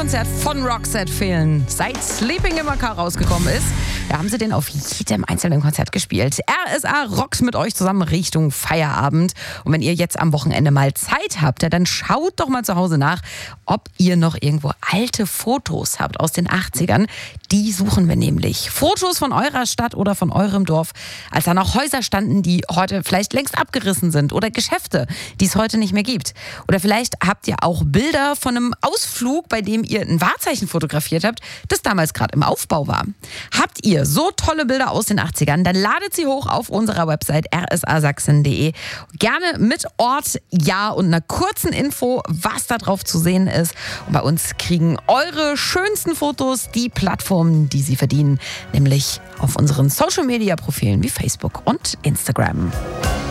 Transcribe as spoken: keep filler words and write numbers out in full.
Konzert von Roxette fehlen. Seit Sleeping in My Car rausgekommen ist, da haben sie den auf jedem einzelnen Konzert gespielt. R S A rockt mit euch zusammen Richtung Feierabend. Und wenn ihr jetzt am Wochenende mal Zeit habt, ja, dann schaut doch mal zu Hause nach, ob ihr noch irgendwo alte Fotos habt aus den achtzigern. Die suchen wir nämlich. Fotos von eurer Stadt oder von eurem Dorf, als da noch Häuser standen, die heute vielleicht längst abgerissen sind, oder Geschäfte, die es heute nicht mehr gibt. Oder vielleicht habt ihr auch Bilder von einem Ausflug, bei dem ihr ein Wahrzeichen fotografiert habt, das damals gerade im Aufbau war. Habt ihr so tolle Bilder aus den achtzigern, dann ladet sie hoch auf unserer Website r s a sachsen punkt d e. Gerne mit Ort, Jahr und einer kurzen Info, was da drauf zu sehen ist. Und bei uns kriegen eure schönsten Fotos die Plattform, die sie verdienen, nämlich auf unseren Social-Media-Profilen wie Facebook und Instagram.